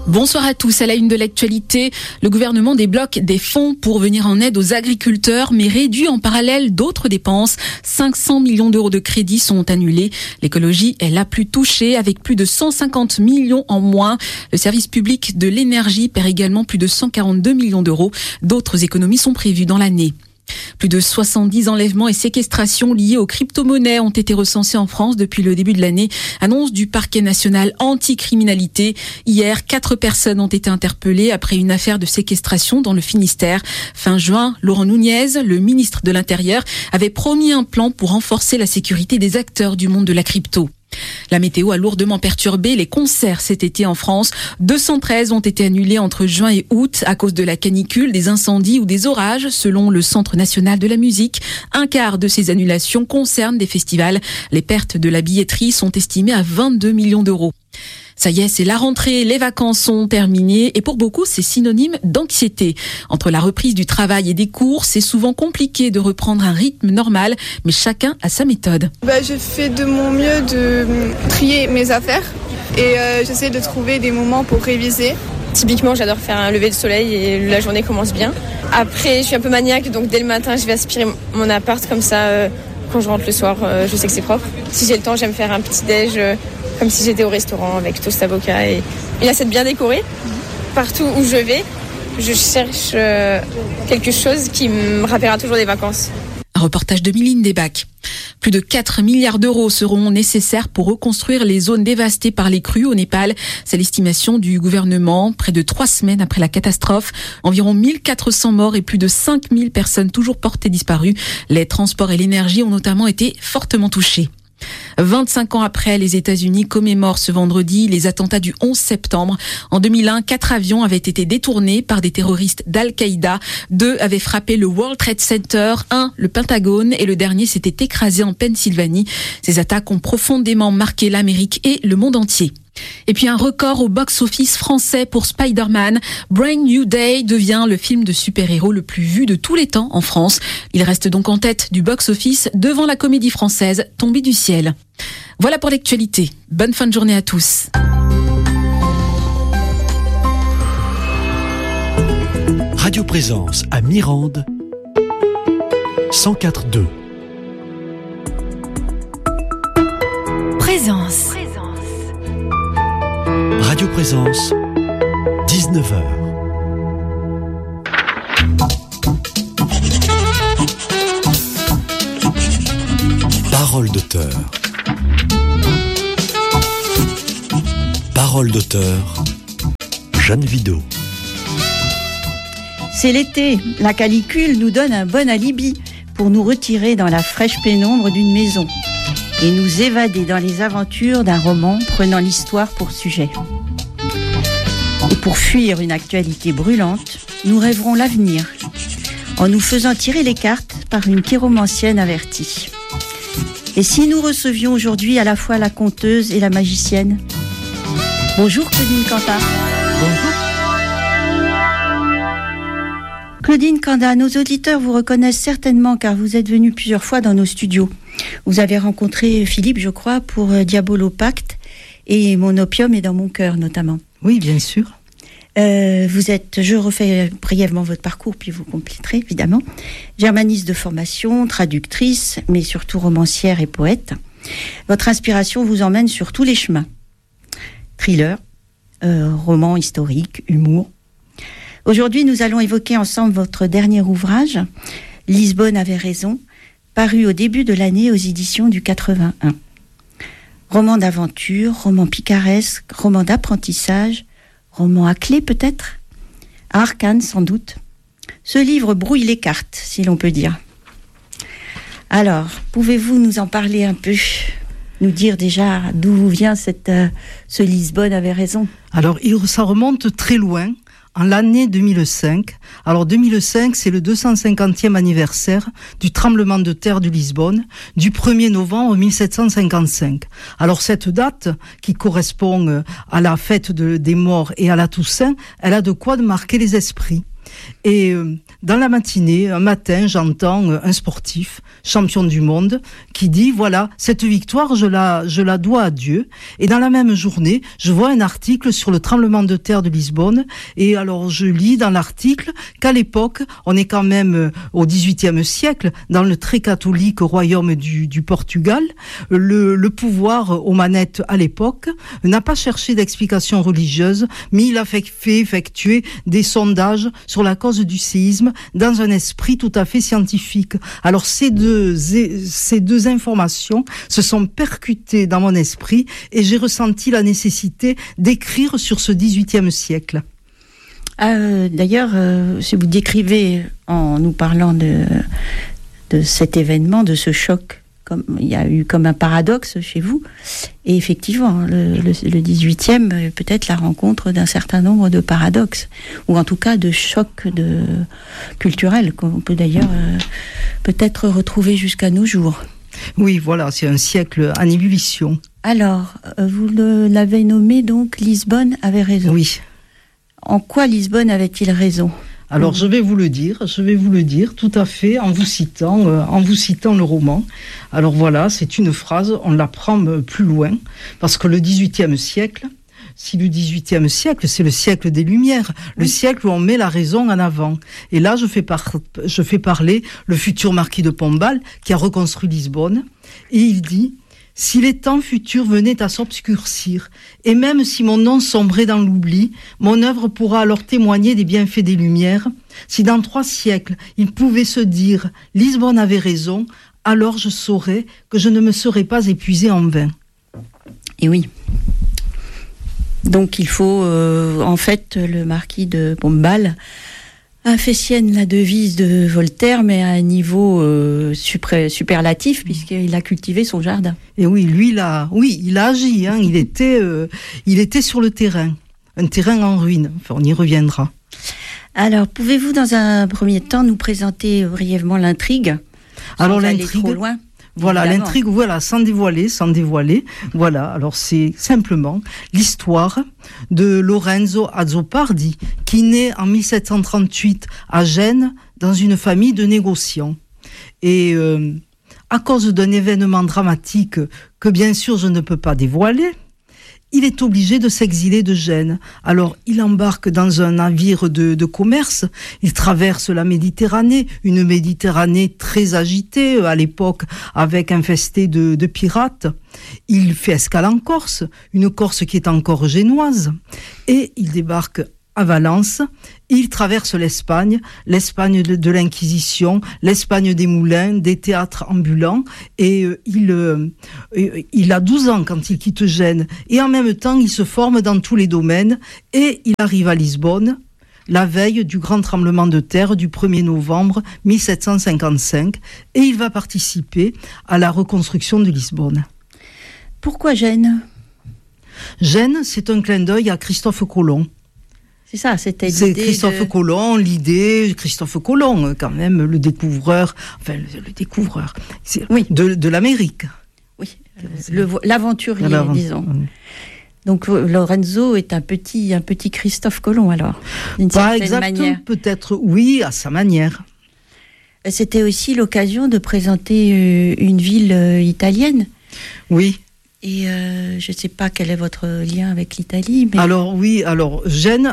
Bonsoir à tous. À la une de l'actualité, le gouvernement débloque des fonds pour venir en aide aux agriculteurs, mais réduit en parallèle d'autres dépenses. 500 millions d'euros de crédits sont annulés. L'écologie est la plus touchée, avec plus de 150 millions en moins. Le service public de l'énergie perd également plus de 142 millions d'euros. D'autres économies sont prévues dans l'année. Plus de 70 enlèvements et séquestrations liés aux crypto-monnaies ont été recensés en France depuis le début de l'année. Annonce du parquet national anti-criminalité. Hier, 4 personnes ont été interpellées après une affaire de séquestration dans le Finistère. Fin juin, Laurent Nunez, le ministre de l'Intérieur, avait promis un plan pour renforcer la sécurité des acteurs du monde de la crypto. La météo a lourdement perturbé les concerts cet été en France. 213 ont été annulés entre juin et août à cause de la canicule, des incendies ou des orages, selon le Centre national de la musique. Un quart de ces annulations concernent des festivals. Les pertes de la billetterie sont estimées à 22 millions d'euros. Ça y est, c'est la rentrée, les vacances sont terminées et pour beaucoup, c'est synonyme d'anxiété. Entre la reprise du travail et des cours, c'est souvent compliqué de reprendre un rythme normal, mais chacun a sa méthode. Je fais de mon mieux de trier mes affaires et j'essaie de trouver des moments pour réviser. Typiquement, j'adore faire un lever de soleil et la journée commence bien. Après, je suis un peu maniaque, donc dès le matin, je vais aspirer mon appart comme ça. Quand je rentre le soir, je sais que c'est propre. Si j'ai le temps, j'aime faire un petit déj comme si j'étais au restaurant avec toast avocat et une assiette bien décorée. Partout où je vais, je cherche quelque chose qui me rappellera toujours des vacances. Un reportage de Miline Desbacs. Plus de 4 milliards d'euros seront nécessaires pour reconstruire les zones dévastées par les crues au Népal. C'est l'estimation du gouvernement. Près de 3 semaines après la catastrophe, environ 1400 morts et plus de 5000 personnes toujours portées disparues. Les transports et l'énergie ont notamment été fortement touchés. 25 ans après, les États-Unis commémorent ce vendredi les attentats du 11 septembre. En 2001, 4 avions avaient été détournés par des terroristes d'Al-Qaïda. 2 avaient frappé le World Trade Center, 1 le Pentagone et le dernier s'était écrasé en Pennsylvanie. Ces attaques ont profondément marqué l'Amérique et le monde entier. Et puis un record au box-office français pour Spider-Man. Brand New Day devient le film de super-héros le plus vu de tous les temps en France. Il reste donc en tête du box-office devant la comédie française Tombée du ciel. Voilà pour l'actualité. Bonne fin de journée à tous. Radio Présence à Mirande 104.2. Présence. Radio Présence, 19h. Parole d'auteur. Parole d'auteur, Jeanne Vidot. C'est l'été, la canicule nous donne un bon alibi pour nous retirer dans la fraîche pénombre d'une maison et nous évader dans les aventures d'un roman prenant l'histoire pour sujet. Et pour fuir une actualité brûlante, nous rêverons l'avenir, en nous faisant tirer les cartes par une chiromancienne avertie. Et si nous recevions aujourd'hui à la fois la conteuse et la magicienne ? Bonjour Claudine Candat. Bonjour. Claudine Candat, nos auditeurs vous reconnaissent certainement car vous êtes venue plusieurs fois dans nos studios. Vous avez rencontré Philippe, je crois, pour Diabolo Pacte et Mon opium est dans mon cœur, notamment. Oui, bien sûr. Je refais brièvement votre parcours, puis vous compléterez, évidemment. Germaniste de formation, traductrice, mais surtout romancière et poète. Votre inspiration vous emmène sur tous les chemins. Thriller, roman historique, humour. Aujourd'hui, nous allons évoquer ensemble votre dernier ouvrage, Lisbonne avait raison, paru au début de l'année aux éditions du 81. Roman d'aventure, roman picaresque, roman d'apprentissage, roman à clé peut-être, à arcane sans doute. Ce livre brouille les cartes, si l'on peut dire. Alors, pouvez-vous nous en parler un peu ? Nous dire déjà d'où vient ce Lisbonne avait raison ? Alors, ça remonte très loin, en l'année 2005. Alors 2005, c'est le 250e anniversaire du tremblement de terre de Lisbonne, du 1er novembre 1755. Alors cette date, qui correspond à la fête des morts et à la Toussaint, elle a de quoi de marquer les esprits. Et dans la matinée, un matin, j'entends un sportif, champion du monde, qui dit, voilà, cette victoire, je la dois à Dieu. Et dans la même journée, je vois un article sur le tremblement de terre de Lisbonne. Et alors, je lis dans l'article qu'à l'époque, on est quand même au XVIIIe siècle, dans le très catholique royaume du Portugal. Le pouvoir aux manettes à l'époque n'a pas cherché d'explication religieuse, mais il a fait effectuer des sondages sur la cause du séisme dans un esprit tout à fait scientifique. Alors ces deux informations se sont percutées dans mon esprit et j'ai ressenti la nécessité d'écrire sur ce XVIIIe siècle. D'ailleurs, si vous décrivez en nous parlant de cet événement, de ce choc, comme il y a eu comme un paradoxe chez vous, et effectivement, le 18e peut-être la rencontre d'un certain nombre de paradoxes, ou en tout cas de chocs culturels, qu'on peut d'ailleurs peut-être retrouver jusqu'à nos jours. Oui, voilà, c'est un siècle en ébullition. Alors, vous l'avez nommé donc, Lisbonne avait raison. Oui. En quoi Lisbonne avait-il raison ? Alors, je vais vous le dire tout à fait en vous citant le roman. Alors voilà, c'est une phrase, on l'apprend plus loin, parce que le XVIIIe siècle, si le XVIIIe siècle, c'est le siècle des Lumières, le siècle où on met la raison en avant. Et là, je fais parler le futur marquis de Pombal, qui a reconstruit Lisbonne, et il dit... Si les temps futurs venaient à s'obscurcir, et même si mon nom sombrait dans l'oubli, mon œuvre pourra alors témoigner des bienfaits des Lumières. Si dans 3 siècles, il pouvait se dire « Lisbonne avait raison », alors je saurais que je ne me serais pas épuisé en vain. Et oui. Donc il faut, en fait, le marquis de Pombal a fait sienne la devise de Voltaire, mais à un niveau superlatif, puisqu'il a cultivé son jardin. Et oui, il a agi. Hein, il était sur le terrain, un terrain en ruine. Enfin, on y reviendra. Alors, pouvez-vous, dans un premier temps, nous présenter brièvement l'intrigue ? Alors, sans l'intrigue. Aller trop loin. Voilà, évidemment. L'intrigue, voilà, sans dévoiler. Voilà, alors c'est simplement l'histoire de Lorenzo Azzopardi, qui naît en 1738 à Gênes, dans une famille de négociants. Et à cause d'un événement dramatique que bien sûr je ne peux pas dévoiler, il est obligé de s'exiler de Gênes. Alors, il embarque dans un navire de commerce, il traverse la Méditerranée, une Méditerranée très agitée à l'époque, avec infestée de pirates. Il fait escale en Corse, une Corse qui est encore génoise, et il débarque à Valence. Il traverse l'Espagne de l'Inquisition, l'Espagne des moulins, des théâtres ambulants, et il a 12 ans quand il quitte Gênes, et en même temps il se forme dans tous les domaines, et il arrive à Lisbonne, la veille du grand tremblement de terre du 1er novembre 1755, et il va participer à la reconstruction de Lisbonne. Pourquoi Gênes ? Gênes, c'est un clin d'œil à Christophe Colomb. C'est ça, c'était l'idée. C'est Christophe Colomb, Christophe Colomb, quand même, le découvreur, oui. de l'Amérique. Oui, l'aventurier, disons. Donc Lorenzo est un petit Christophe Colomb, alors, d'une certaine manière. Peut-être, oui, à sa manière. C'était aussi l'occasion de présenter une ville italienne. Oui. Et je ne sais pas quel est votre lien avec l'Italie. Mais... Alors Gênes,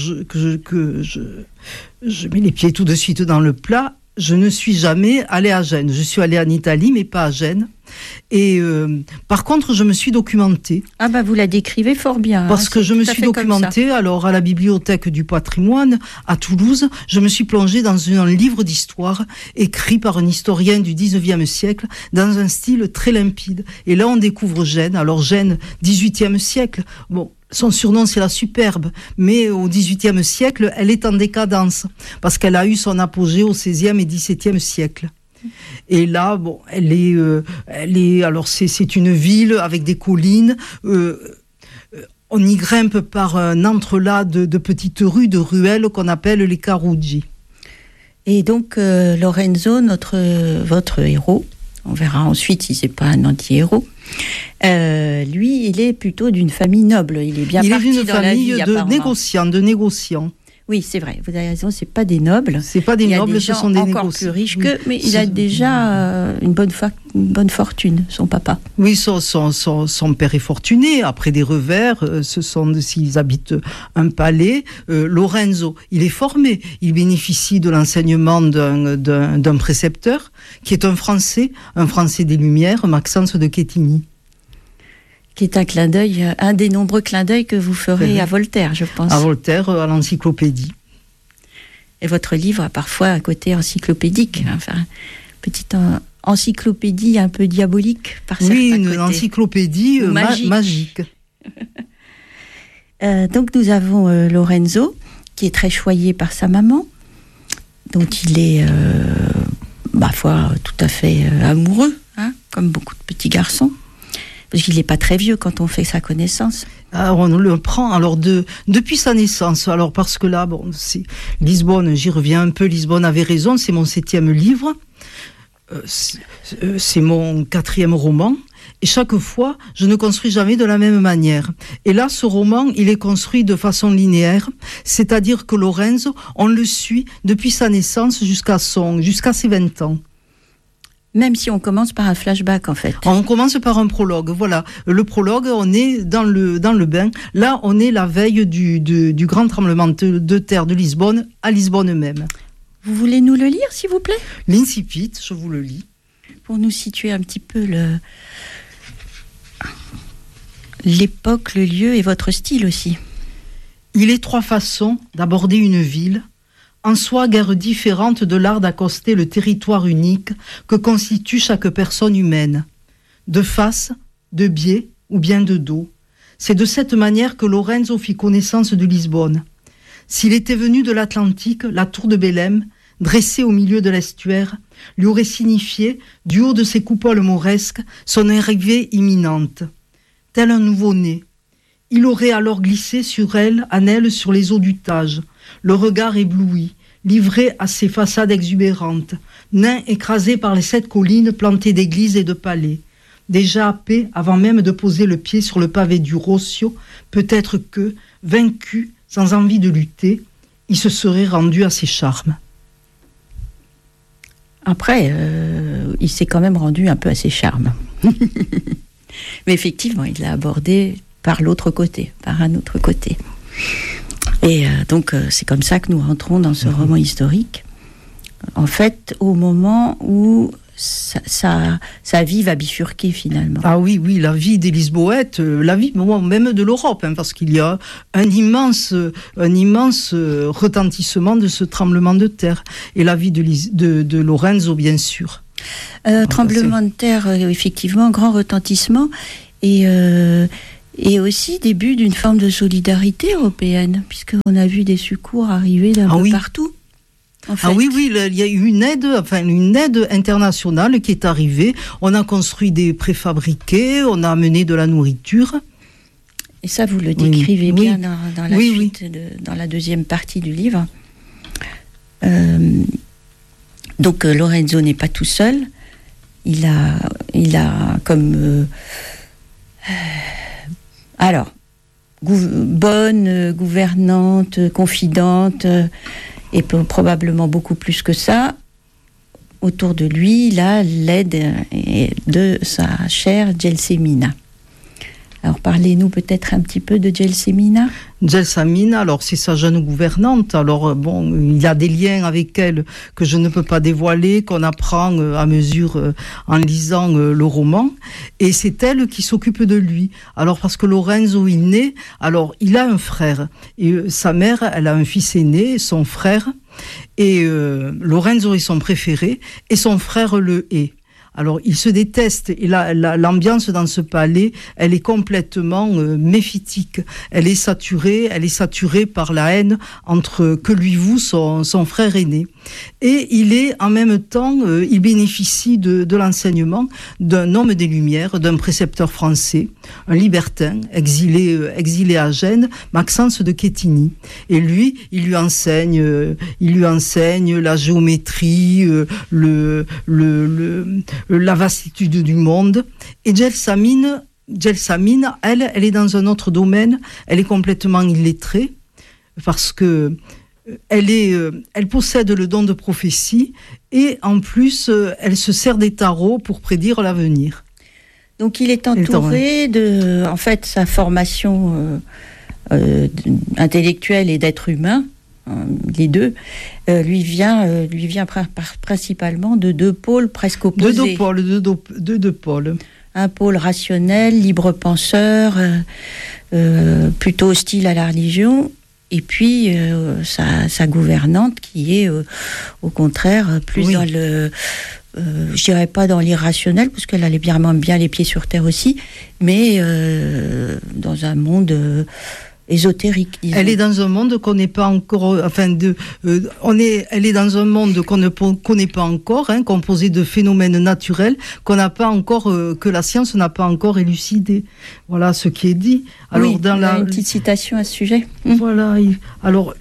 je mets les pieds tout de suite dans le plat. Je ne suis jamais allée à Gênes. Je suis allée en Italie, mais pas à Gênes. Et par contre, je me suis documentée. Ah bah vous la décrivez fort bien. Parce que je me suis documentée, alors à la Bibliothèque du Patrimoine, à Toulouse, je me suis plongée dans un livre d'histoire écrit par un historien du 19e siècle, dans un style très limpide. Et là, on découvre Gênes. Alors Gênes, 18e siècle, bon... Son surnom, c'est la Superbe, mais au XVIIIe siècle, elle est en décadence, parce qu'elle a eu son apogée au XVIe et XVIIe siècle. Et là, bon, elle est, alors c'est une ville avec des collines, on y grimpe par un entrelac de petites rues, de ruelles qu'on appelle les Caruggi. Et donc, Lorenzo, votre héros, on verra ensuite si c'est pas un anti-héros, lui, il est plutôt d'une famille noble. Il est bien parti dans la vie, d'une famille de négociants. Oui, c'est vrai, vous avez raison, c'est pas des nobles. C'est pas des nobles, ce sont des négociants. Encore plus riches qu'eux, mais il a déjà une bonne fortune, son papa. Oui, son père est fortuné. Après des revers, s'ils habitent un palais. Lorenzo, il est formé. Il bénéficie de l'enseignement d'un précepteur qui est un Français des Lumières, Maxence de Quetigny. Qui est un clin d'œil, un des nombreux clins d'œil que vous ferez à Voltaire, je pense. À Voltaire, à l'encyclopédie. Et votre livre a parfois un côté encyclopédique, enfin, petite encyclopédie un peu diabolique par certains côtés. Oui, une encyclopédie magique. Donc nous avons Lorenzo, qui est très choyé par sa maman, dont il est, ma foi, tout à fait amoureux, comme beaucoup de petits garçons. Parce qu'il n'est pas très vieux quand on fait sa connaissance. Alors on le prend depuis sa naissance. Alors parce que là, c'est Lisbonne, j'y reviens un peu. Lisbonne avait raison, c'est mon 7e livre. C'est mon 4e roman. Et chaque fois, je ne construis jamais de la même manière. Et là, ce roman, il est construit de façon linéaire. C'est-à-dire que Lorenzo, on le suit depuis sa naissance jusqu'à ses 20 ans. Même si on commence par un flashback, en fait. On commence par un prologue, voilà. Le prologue, on est dans le bain. Là, on est la veille du grand tremblement de terre de Lisbonne, à Lisbonne même. Vous voulez nous le lire, s'il vous plaît ? L'incipit, je vous le lis. Pour nous situer un petit peu l'époque, le lieu et votre style aussi. Il est 3 façons d'aborder une ville, en soi guère différente de l'art d'accoster le territoire unique que constitue chaque personne humaine. De face, de biais ou bien de dos. C'est de cette manière que Lorenzo fit connaissance de Lisbonne. S'il était venu de l'Atlantique, la tour de Belém, dressée au milieu de l'estuaire, lui aurait signifié, du haut de ses coupoles mauresques, son arrivée imminente. Tel un nouveau-né. Il aurait alors glissé sur elle les eaux du Tage, le regard ébloui, livré à ses façades exubérantes, nain écrasé par les 7 collines plantées d'églises et de palais. Déjà happé avant même de poser le pied sur le pavé du Rossio, peut-être que, vaincu, sans envie de lutter, il se serait rendu à ses charmes. Après, il s'est quand même rendu un peu à ses charmes. Mais effectivement, il l'a abordé par l'autre côté, par un autre côté. Et donc, c'est comme ça que nous rentrons dans ce roman historique. En fait, au moment où sa vie va bifurquer finalement. Ah oui, la vie des Lisboètes, la vie même de l'Europe, parce qu'il y a un immense retentissement de ce tremblement de terre. Et la vie de Lorenzo, bien sûr. Tremblement de terre, effectivement, grand retentissement. Et aussi début d'une forme de solidarité européenne, puisqu'on a vu des secours arriver d'un peu partout. En fait. Oui, il y a eu une aide internationale qui est arrivée. On a construit des préfabriqués, on a amené de la nourriture. Et ça, vous le décrivez bien dans la suite, dans la deuxième partie du livre. Donc Lorenzo n'est pas tout seul. Il a comme bonne gouvernante, confidente, et probablement beaucoup plus que ça. Autour de lui, il a l'aide de sa chère Gelsomina. Alors parlez-nous peut-être un petit peu de Gelsomina. Gelsomina, alors c'est sa jeune gouvernante. Alors il a des liens avec elle que je ne peux pas dévoiler, qu'on apprend à mesure en lisant le roman. Et c'est elle qui s'occupe de lui. Alors parce que Lorenzo il naît, alors il a un frère. Et sa mère, elle a un fils aîné, son frère. Et Lorenzo est son préféré et son frère le hait. Alors, ils se détestent et l'ambiance dans ce palais, elle est complètement méphitique. Elle est saturée par la haine entre que lui voue son frère aîné. Et il est en même temps, il bénéficie de l'enseignement d'un homme des Lumières, d'un précepteur français, un libertin, exilé à Gênes, Maxence de Quetigny. Et lui, il lui enseigne la géométrie, la vastitude du monde. Et Gelsomina, elle est dans un autre domaine. Elle est complètement illettrée parce que elle possède le don de prophétie et en plus, elle se sert des tarots pour prédire l'avenir. Donc il est entouré de, en fait, sa formation intellectuelle et d'être humain, les deux, lui vient principalement de deux pôles presque opposés. Deux pôles. Un pôle rationnel, libre penseur, plutôt hostile à la religion, et puis sa gouvernante qui est au contraire plus dans le... je dirais pas dans l'irrationnel, parce qu'elle a bien les pieds sur terre aussi, mais dans un monde ésotérique, disons. Elle est dans un monde qu'on n'est pas encore, elle est dans un monde qu'on ne connaît pas encore, composé de phénomènes naturels qu'on n'a pas encore, que la science n'a pas encore élucidé. Voilà ce qui est dit. Alors, oui, dans une petite citation à ce sujet. Voilà. Alors,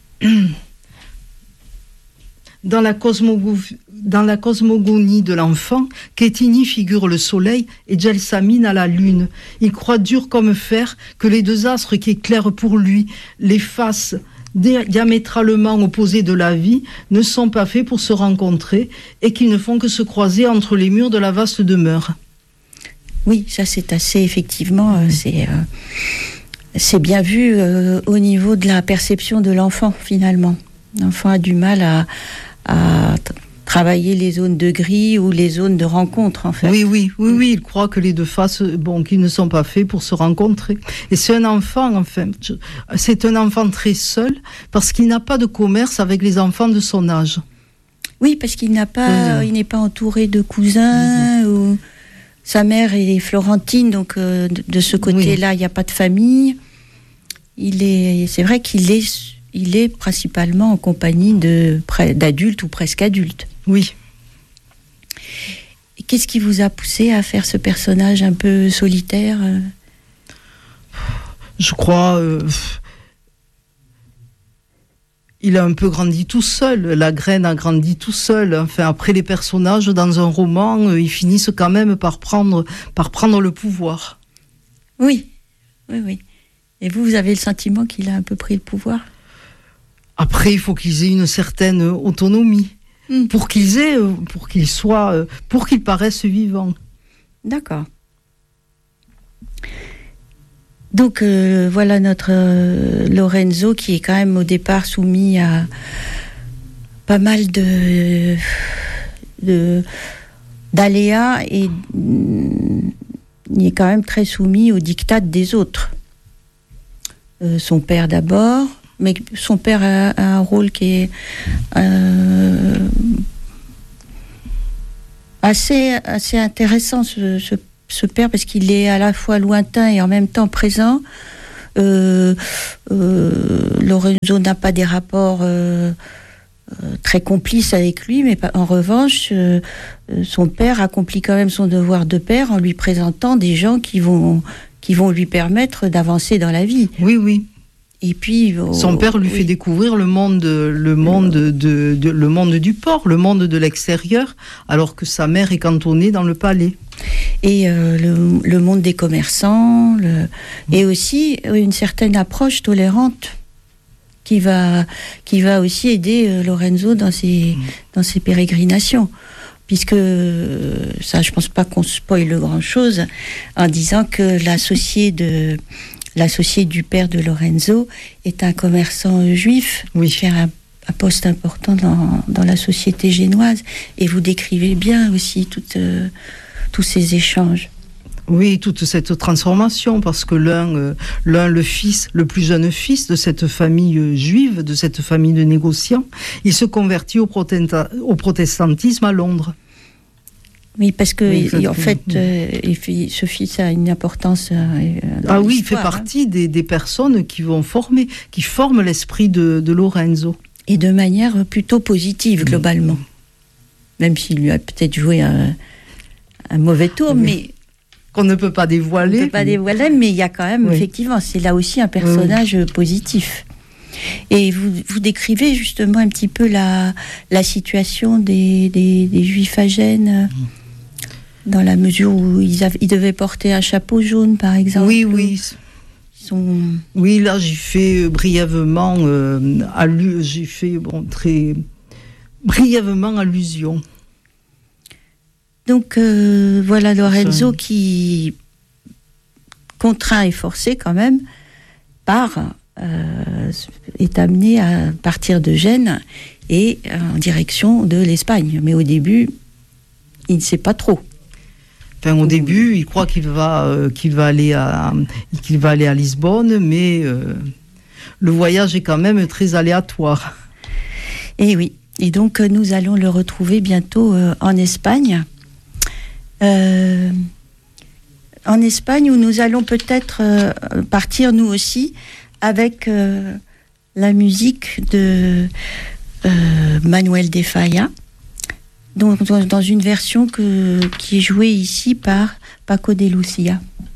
dans la cosmogonie de l'enfant, Kétini figure le soleil et Djelsamine à la lune. Il croit dur comme fer que les deux astres qui éclairent pour lui les faces diamétralement opposées de la vie ne sont pas faits pour se rencontrer et qu'ils ne font que se croiser entre les murs de la vaste demeure. Oui, ça c'est assez, effectivement, c'est bien vu au niveau de la perception de l'enfant, finalement. L'enfant a du mal à travailler les zones de gris ou les zones de rencontre, en fait. Oui, il croit que les deux faces, qu'ils ne sont pas faits pour se rencontrer. Et c'est un enfant, c'est un enfant très seul, parce qu'il n'a pas de commerce avec les enfants de son âge. Oui, parce qu'il n'est pas entouré de cousins, ou sa mère est florentine, donc de ce côté-là, il n'y a pas de famille. C'est vrai qu'il est principalement en compagnie d'adultes ou presque adultes. Oui. Et qu'est-ce qui vous a poussé à faire ce personnage un peu solitaire ? Je crois... il a un peu grandi tout seul. La graine a grandi tout seul. Enfin, après, les personnages, dans un roman, ils finissent quand même par prendre le pouvoir. Oui. Et vous avez le sentiment qu'il a un peu pris le pouvoir ? Après, il faut qu'ils aient une certaine autonomie pour qu'ils paraissent vivants. D'accord. Donc voilà notre Lorenzo qui est quand même au départ soumis à pas mal d'aléas et il est quand même très soumis aux diktats des autres. Son père d'abord. Mais son père a un rôle qui est assez intéressant, ce père, parce qu'il est à la fois lointain et en même temps présent. Lorenzo n'a pas des rapports très complices avec lui, mais en revanche, son père accomplit quand même son devoir de père en lui présentant des gens qui vont lui permettre d'avancer dans la vie. Oui. Et puis, son père lui fait découvrir le monde du port, le monde de l'extérieur, alors que sa mère est cantonnée dans le palais. Et le monde des commerçants, et aussi une certaine approche tolérante qui va aussi aider Lorenzo dans ses pérégrinations. Puisque ça, je pense pas qu'on spoile grand-chose en disant que l'associé du père de Lorenzo est un commerçant juif qui a un poste important dans la société génoise. Et vous décrivez bien aussi tous ces échanges. Oui, toute cette transformation, parce que l'un, le plus jeune fils de cette famille juive, de cette famille de négociants, il se convertit au protestantisme à Londres. Oui, parce que en fait, ce fils a une importance. Il fait partie des personnes qui forment l'esprit de Lorenzo. Et de manière plutôt positive, globalement. Même s'il lui a peut-être joué un mauvais tour, mais qu'on ne peut pas dévoiler. Mais il y a quand même, effectivement, c'est là aussi un personnage positif. Et vous décrivez justement un petit peu la situation des Juifs à Gênes. Dans la mesure où ils devaient porter un chapeau jaune, par exemple. Oui. Oui, là j'ai fait brièvement très brièvement allusion. Donc voilà Lorenzo qui, contraint et forcé quand même, est amené à partir de Gênes et en direction de l'Espagne. Mais au début, il ne sait pas trop. Enfin, au début, il croit qu'il va aller à Lisbonne, mais le voyage est quand même très aléatoire. Et oui. Et donc, nous allons le retrouver bientôt en Espagne. En Espagne, où nous allons peut-être partir, nous aussi, avec la musique de Manuel de Falla, dans une version qui est jouée ici par Paco de Lucia.